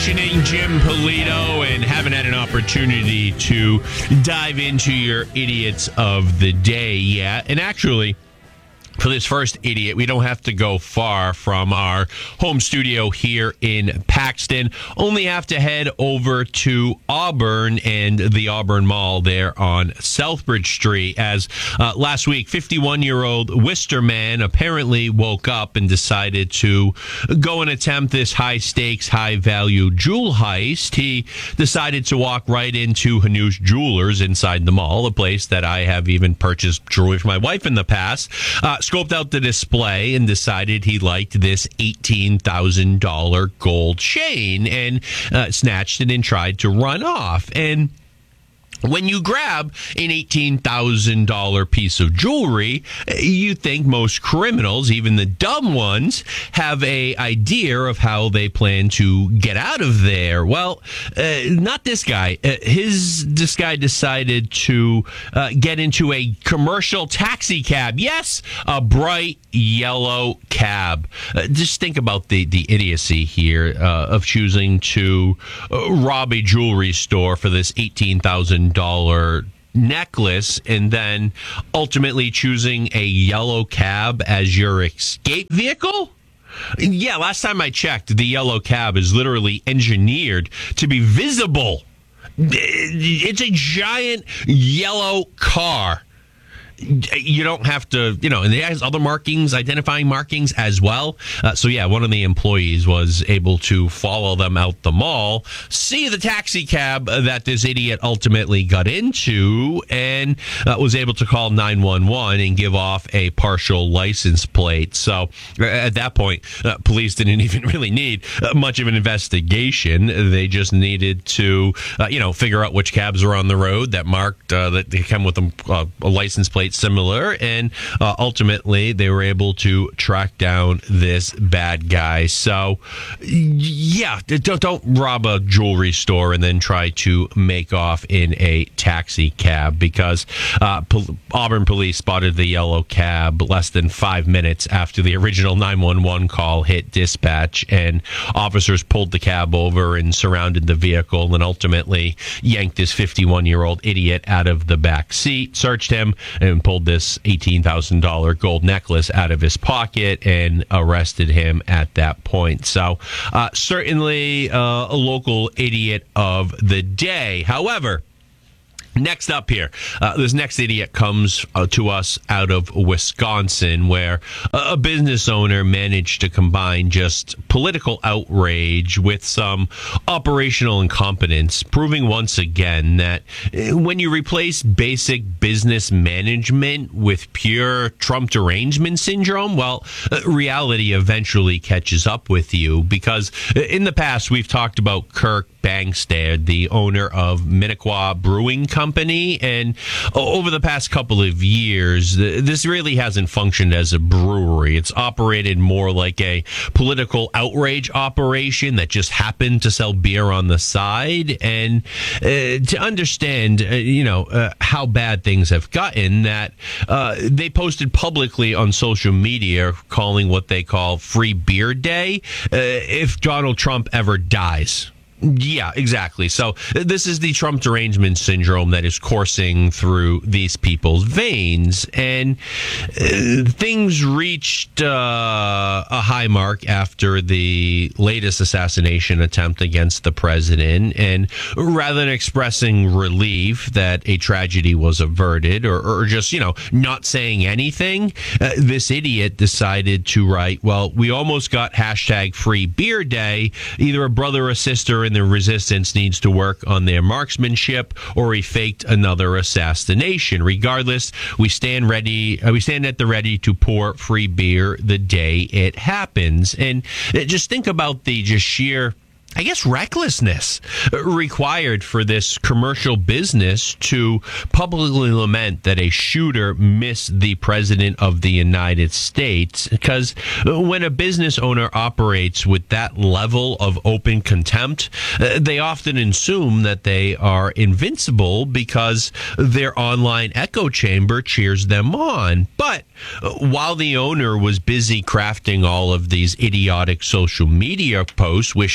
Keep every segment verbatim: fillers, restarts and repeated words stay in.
mentioning Jim Polito and haven't had an opportunity to dive into your idiots of the day yet. And actually, for this first idiot, we don't have to go far from our home studio here in Paxton. Only have to head over to Auburn and the Auburn Mall there on Southbridge Street, as uh, last week, fifty-one-year-old Worcester man apparently woke up and decided to go and attempt this high-stakes, high-value jewel heist. He decided to walk right into Hanush Jewelers inside the mall, a place that I have even purchased jewelry for my wife in the past. Uh, scoped out the display and decided he liked this eighteen thousand dollars gold chain and uh, snatched it and tried to run off. And when you grab an eighteen thousand dollars piece of jewelry, you think most criminals, even the dumb ones, have a idea of how they plan to get out of there. Well, uh, not this guy. Uh, his this guy decided to uh, get into a commercial taxi cab. Yes, a bright yellow cab. Uh, just think about the, the idiocy here uh, of choosing to uh, rob a jewelry store for this eighteen thousand dollars necklace and then ultimately choosing a yellow cab as your escape vehicle. Yeah, last time I checked, the yellow cab is literally engineered to be visible. It's a giant yellow car. You don't have to, you know, and it has other markings, identifying markings as well. Uh, so, yeah, one of the employees was able to follow them out the mall, see the taxi cab that this idiot ultimately got into, and uh, was able to call nine one one and give off a partial license plate. So, at that point, uh, police didn't even really need uh, much of an investigation. They just needed to, uh, you know, figure out which cabs were on the road that marked, uh, that they come with a, uh, a license plate similar, and uh, ultimately they were able to track down this bad guy. So, yeah, don't, don't rob a jewelry store and then try to make off in a taxi cab, because uh, Pol- Auburn police spotted the yellow cab less than five minutes after the original nine one one call hit dispatch, and officers pulled the cab over and surrounded the vehicle and ultimately yanked this fifty-one-year-old idiot out of the back seat, searched him, and pulled this eighteen thousand dollars gold necklace out of his pocket and arrested him at that point. So uh, certainly uh, a local idiot of the day. However, next up here, uh, this next idiot comes uh, to us out of Wisconsin, where a business owner managed to combine just political outrage with some operational incompetence, proving once again that when you replace basic business management with pure Trump derangement syndrome, well, reality eventually catches up with you. Because in the past, we've talked about Kirk Bangstad, the owner of Minnequa Brewing Company, and over the past couple of years, this really hasn't functioned as a brewery. It's operated more like a political outrage operation that just happened to sell beer on the side. And uh, to understand, uh, you know, uh, how bad things have gotten, that uh, they posted publicly on social media calling what they call Free Beer Day uh, if Donald Trump ever dies. Yeah, exactly. So this is the Trump derangement syndrome that is coursing through these people's veins. And uh, things reached uh, a high mark after the latest assassination attempt against the president. And rather than expressing relief that a tragedy was averted, or, or just, you know, not saying anything, uh, this idiot decided to write, well, we almost got hashtag Free Beer Day. Either a brother or sister in the resistance needs to work on their marksmanship, or he faked another assassination. Regardless, we stand ready. Uh, we stand at the ready to pour free beer the day it happens. And uh, just think about the just sheer, I guess, recklessness required for this commercial business to publicly lament that a shooter missed the president of the United States. Because when a business owner operates with that level of open contempt, they often assume that they are invincible because their online echo chamber cheers them on. But while the owner was busy crafting all of these idiotic social media posts wishing harm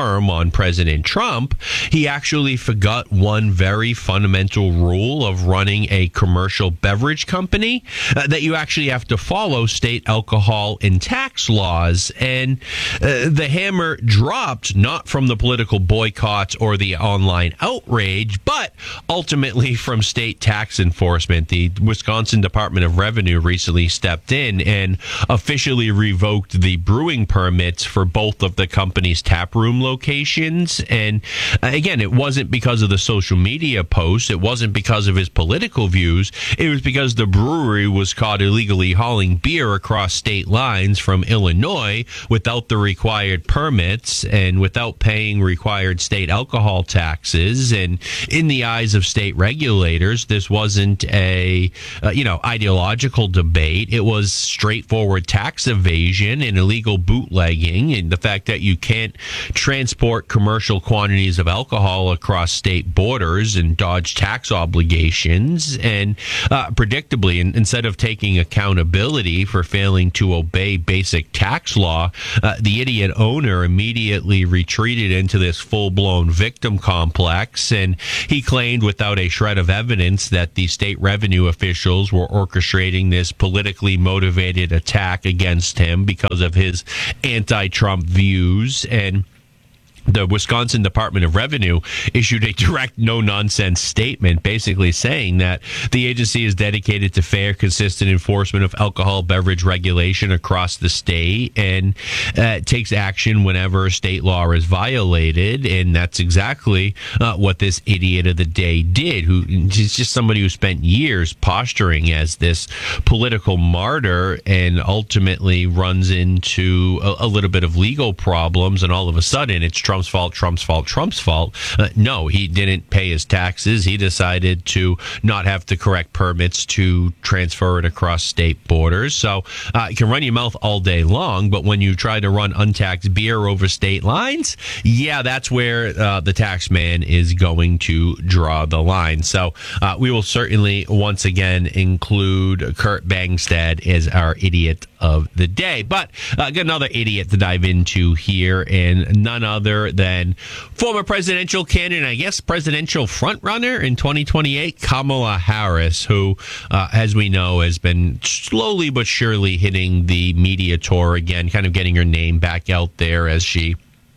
harm on President Trump, he actually forgot one very fundamental rule of running a commercial beverage company, uh, that you actually have to follow state alcohol and tax laws. And uh, the hammer dropped not from the political boycotts or the online outrage, but ultimately from state tax enforcement. The Wisconsin Department of Revenue recently stepped in and officially revoked the brewing permits for both of the company's taproom locations. And uh, again, it wasn't because of the social media posts. It wasn't because of his political views. It was because the brewery was caught illegally hauling beer across state lines from Illinois without the required permits and without paying required state alcohol taxes. And in the eyes of state regulators, this wasn't a uh, you know ideological debate. It was straightforward tax evasion and illegal bootlegging, and the fact that you can't transport commercial quantities of alcohol across state borders and dodge tax obligations. And uh, predictably, in, instead of taking accountability for failing to obey basic tax law, uh, the idiot owner immediately retreated into this full-blown victim complex, and he claimed without a shred of evidence that the state revenue officials were orchestrating this politically motivated attack against him because of his anti-Trump views. And the Wisconsin Department of Revenue issued a direct no-nonsense statement basically saying that the agency is dedicated to fair, consistent enforcement of alcohol beverage regulation across the state and uh, takes action whenever state law is violated. And that's exactly uh, what this idiot of the day did, who is just somebody who spent years posturing as this political martyr and ultimately runs into a, a little bit of legal problems, and all of a sudden it's Trump's fault, Trump's fault, Trump's fault. Uh, no, he didn't pay his taxes. He decided to not have the correct permits to transfer it across state borders. So uh, you can run your mouth all day long, but when you try to run untaxed beer over state lines, yeah, that's where uh, the tax man is going to draw the line. So uh, we will certainly once again include Kurt Bangstad as our idiot of the day. But uh, got another idiot to dive into here, and none other than former presidential candidate, I guess presidential frontrunner in twenty twenty-eight, Kamala Harris, who, uh, as we know, has been slowly but surely hitting the media tour again, kind of getting her name back out there as she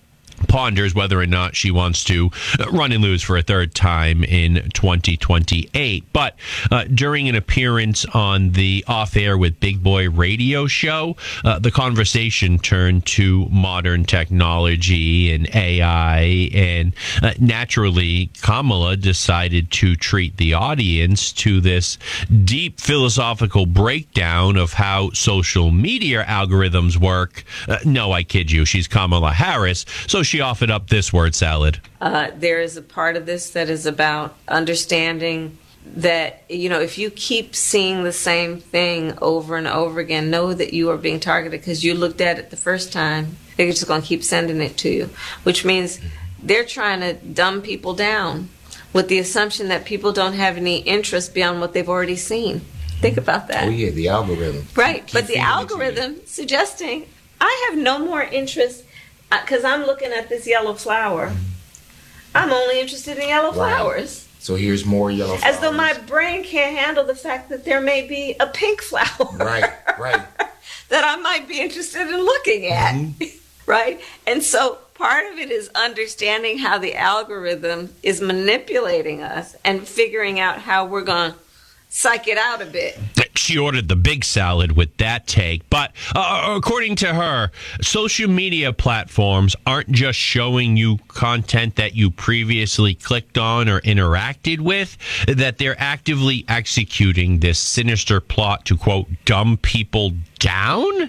ponders whether or not she wants to run and lose for a third time in twenty twenty-eight. But uh, during an appearance on the Off Air with Big Boy radio show, uh, the conversation turned to modern technology and A I, and uh, naturally, Kamala decided to treat the audience to this deep philosophical breakdown of how social media algorithms work. Uh, no, I kid you, she's Kamala Harris, so she offered up this word salad. Uh, there is a part of this that is about understanding that, you know, if you keep seeing the same thing over and over again, know that you are being targeted because you looked at it the first time. They're just going to keep sending it to you, which means they're trying to dumb people down with the assumption that people don't have any interest beyond what they've already seen. Think about that. Oh, yeah, the algorithm. Right, but the algorithm suggesting I have no more interest because I'm looking at this yellow flower. Mm-hmm. I'm only interested in yellow right. flowers. So here's more yellow flowers. As though my brain can't handle the fact that there may be a pink flower. Right, right. that I might be interested in looking at. Mm-hmm. Right? And so part of it is understanding how the algorithm is manipulating us and figuring out how we're going to psych it out a bit. She ordered the big salad with that take. But uh, according to her, social media platforms aren't just showing you content that you previously clicked on or interacted with, that they're actively executing this sinister plot to, quote, dumb people down.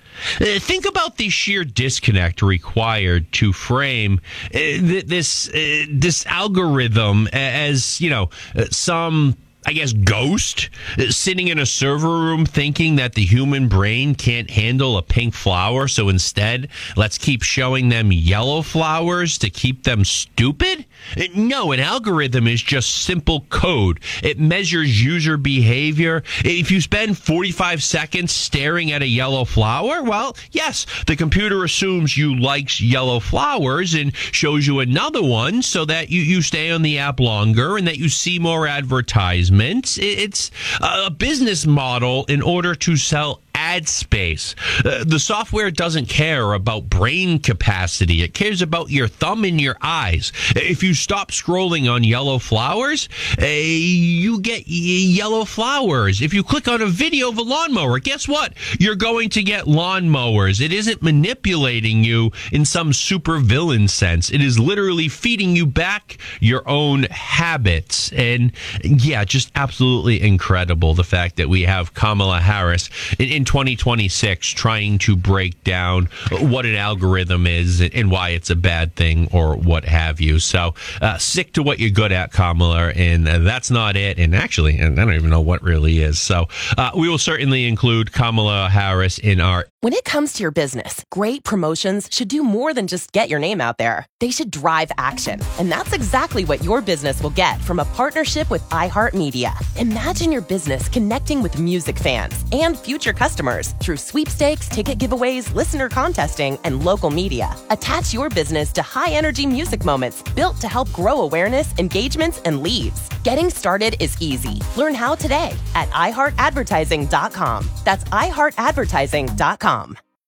Uh, think about the sheer disconnect required to frame uh, th- this uh, this algorithm as, you know, uh, some, I guess, ghost sitting in a server room thinking that the human brain can't handle a pink flower. So instead, let's keep showing them yellow flowers to keep them stupid. No, an algorithm is just simple code. It measures user behavior. If you spend forty-five seconds staring at a yellow flower, well, yes, the computer assumes you like yellow flowers and shows you another one so that you, you stay on the app longer and that you see more advertisements. It's a business model in order to sell ad space. Uh, the software doesn't care about brain capacity. It cares about your thumb and your eyes. If you stop scrolling on yellow flowers, uh, you get y- yellow flowers. If you click on a video of a lawnmower, guess what? You're going to get lawnmowers. It isn't manipulating you in some super villain sense. It is literally feeding you back your own habits. And yeah, just absolutely incredible the fact that we have Kamala Harris in, in twenty twenty-six trying to break down what an algorithm is and why it's a bad thing or what have you. So uh, stick to what you're good at, Kamala, and that's not it. And actually, and I don't even know what really is. So uh, we will certainly include Kamala Harris in our... When it comes to your business, great promotions should do more than just get your name out there. They should drive action. And that's exactly what your business will get from a partnership with iHeartMedia. Imagine your business connecting with music fans and future customers through sweepstakes, ticket giveaways, listener contesting, and local media. Attach your business to high-energy music moments built to help grow awareness, engagements, and leads. Getting started is easy. Learn how today at i heart advertising dot com. That's i heart advertising dot com.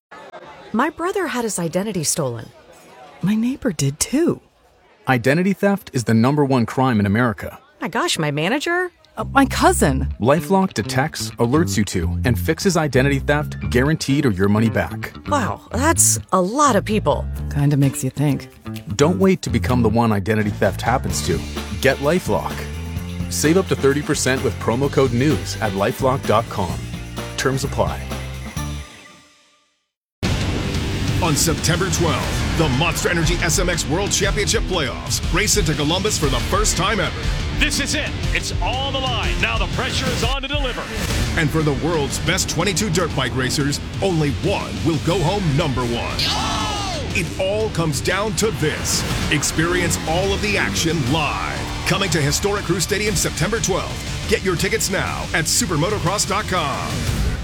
My brother had his identity stolen. My neighbor did too. Identity theft is the number one crime in America. My gosh, my manager? Uh, my cousin. LifeLock detects, alerts you to, and fixes identity theft guaranteed or your money back. Wow, that's a lot of people. Kinda makes you think. Don't wait to become the one identity theft happens to. Get LifeLock. Save up to thirty percent with promo code NEWS at lifelock dot com. Terms apply. On September twelfth, the Monster Energy S M X World Championship Playoffs race into Columbus for the first time ever. This is it. It's on the line. Now the pressure is on to deliver. And for the world's best twenty-two dirt bike racers, only one will go home number one. Oh! It all comes down to this. Experience all of the action live. Coming to Historic Crew Stadium September twelfth. Get your tickets now at supermotocross dot com.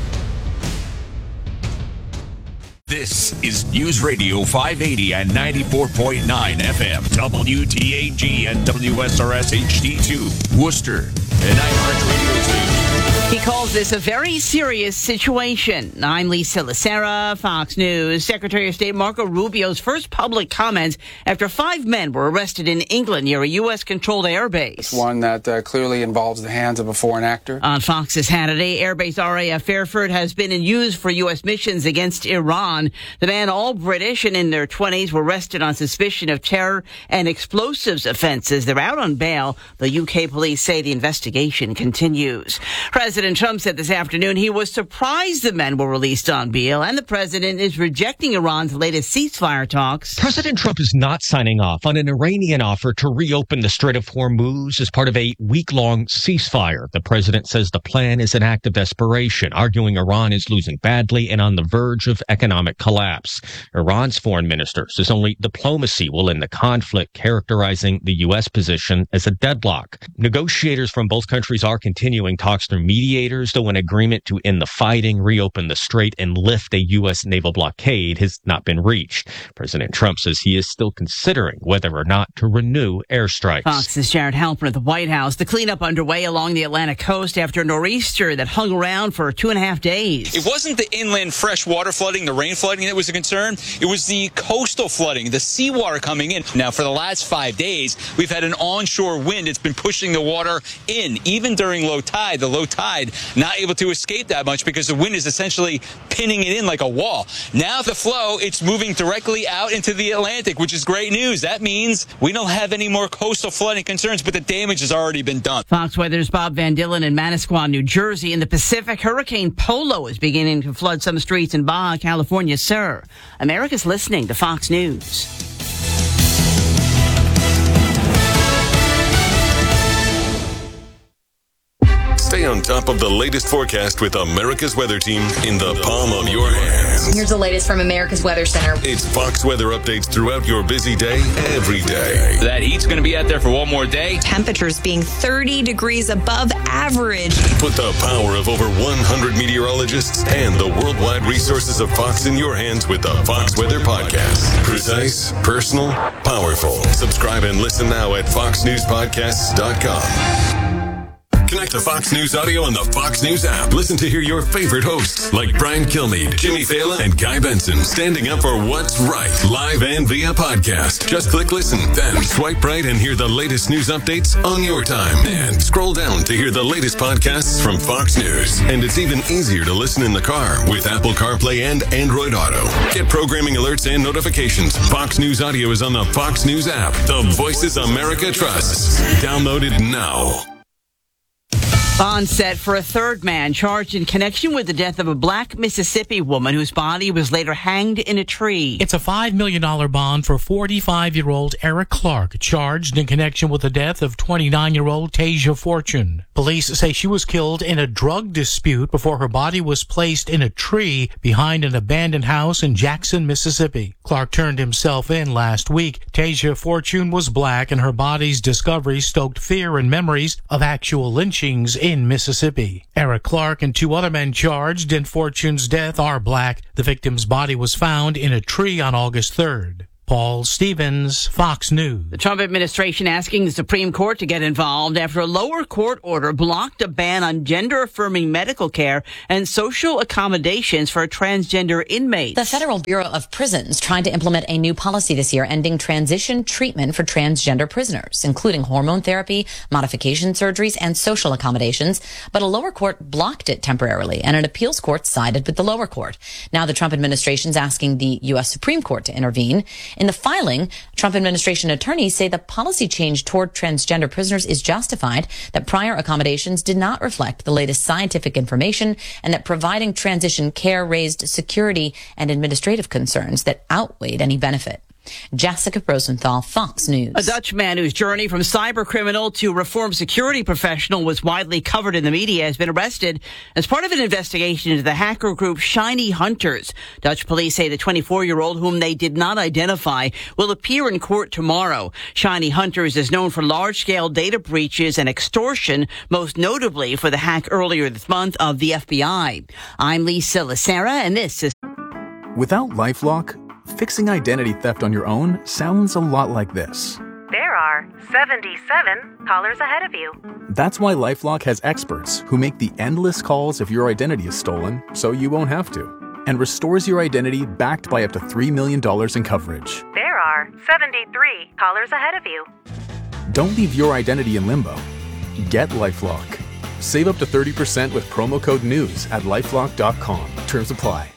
This is News Radio five eighty and ninety-four point nine F M, W T A G and W S R S H D two, Worcester, and iHeart Radio Station. He calls this a very serious situation. I'm Lisa Lacera, Fox News. Secretary of State Marco Rubio's first public comments after five men were arrested in England near a U S-controlled airbase. It's one that uh, clearly involves the hands of a foreign actor. On Fox's Hannity, Airbase R A F Fairford has been in use for U S missions against Iran. The men, all British and in their twenties, were arrested on suspicion of terror and explosives offenses. They're out on bail. The U K police say the investigation continues. President Trump said this afternoon he was surprised the men were released on bail, and the president is rejecting Iran's latest ceasefire talks. President Trump is not signing off on an Iranian offer to reopen the Strait of Hormuz as part of a week-long ceasefire. The president says the plan is an act of desperation, arguing Iran is losing badly and on the verge of economic collapse. Iran's foreign minister says only diplomacy will end the conflict, characterizing the U S position as a deadlock. Negotiators from both countries are continuing talks through mediators, though an agreement to end the fighting, reopen the strait, and lift a U S naval blockade has not been reached. President Trump says he is still considering whether or not to renew airstrikes. Fox's Jared Halpern at the White House. The cleanup underway along the Atlantic coast after a nor'easter that hung around for two and a half days. It wasn't the inland fresh water flooding, the rain flooding that was a concern. It was the coastal flooding, the seawater coming in. Now, for the last five days, we've had an onshore wind. It's been pushing the water in, even during low tide. The low tide not able to escape that much because the wind is essentially pinning it in like a wall. Now the flow, it's moving directly out into the Atlantic, which is great news. That means we don't have any more coastal flooding concerns, but the damage has already been done. Fox Weather's Bob Van Dillen in Manasquan, New Jersey. In the Pacific, Hurricane Polo is beginning to flood some streets in Baja California. Sir, America's listening to Fox News. Stay on top of the latest forecast with America's Weather Team in the palm of your hands. Here's the latest from America's Weather Center. It's Fox weather updates throughout your busy day, every day. That heat's going to be out there for one more day. Temperatures being thirty degrees above average. Put the power of over one hundred meteorologists and the worldwide resources of Fox in your hands with the Fox Weather Podcast. Precise, personal, powerful. Subscribe and listen now at fox news podcasts dot com. Connect to Fox News Audio on the Fox News app. Listen to hear your favorite hosts like Brian Kilmeade, Jimmy Fallon, and Guy Benson standing up for what's right, live and via podcast. Just click listen, then swipe right and hear the latest news updates on your time. And scroll down to hear the latest podcasts from Fox News. And it's even easier to listen in the car with Apple CarPlay and Android Auto. Get programming alerts and notifications. Fox News Audio is on the Fox News app. The voices America trusts. Download it now. Bond set for a third man charged in connection with the death of a black Mississippi woman whose body was later hanged in a tree. It's a five million dollars bond for forty-five-year-old Eric Clark, charged in connection with the death of twenty-nine-year-old Tasia Fortune. Police say she was killed in a drug dispute before her body was placed in a tree behind an abandoned house in Jackson, Mississippi. Clark turned himself in last week. Tasia Fortune was black, and her body's discovery stoked fear and memories of actual lynchings in Mississippi. Eric Clark and two other men charged in Fortune's death are black. The victim's body was found in a tree on August third. Paul Stevens, Fox News. The Trump administration asking the Supreme Court to get involved after a lower court order blocked a ban on gender-affirming medical care and social accommodations for transgender inmates. The Federal Bureau of Prisons tried to implement a new policy this year ending transition treatment for transgender prisoners, including hormone therapy, modification surgeries, and social accommodations. But a lower court blocked it temporarily, and an appeals court sided with the lower court. Now the Trump administration is asking the U S Supreme Court to intervene. In the filing, Trump administration attorneys say the policy change toward transgender prisoners is justified, that prior accommodations did not reflect the latest scientific information, and that providing transition care raised security and administrative concerns that outweighed any benefit. Jessica Rosenthal, Fox News. A Dutch man whose journey from cyber criminal to reformed security professional was widely covered in the media has been arrested as part of an investigation into the hacker group Shiny Hunters. Dutch police say the twenty-four-year-old, whom they did not identify, will appear in court tomorrow. Shiny Hunters is known for large-scale data breaches and extortion, most notably for the hack earlier this month of the F B I. I'm Lisa Lacera, and this is... Without LifeLock, fixing identity theft on your own sounds a lot like this. There are seventy-seven callers ahead of you. That's why LifeLock has experts who make the endless calls if your identity is stolen, so you won't have to, and restores your identity backed by up to three million dollars in coverage. There are seventy-three callers ahead of you. Don't leave your identity in limbo. Get LifeLock. Save up to thirty percent with promo code NEWS at lifelock dot com. Terms apply.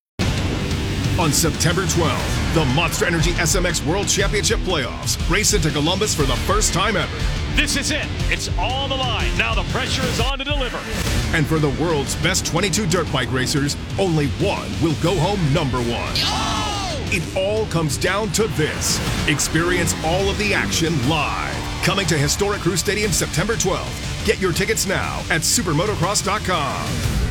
On September twelfth, the Monster Energy S M X World Championship Playoffs race into Columbus for the first time ever. This is it. It's all on the line. Now the pressure is on to deliver. And for the world's best twenty-two dirt bike racers, only one will go home number one. Oh! It all comes down to this. Experience all of the action live. Coming to historic Crew Stadium September twelfth. Get your tickets now at supermotocross dot com.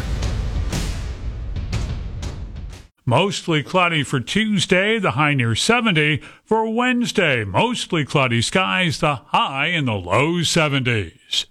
Mostly cloudy for Tuesday, the high near seventy. For Wednesday, mostly cloudy skies, the high in the low seventies.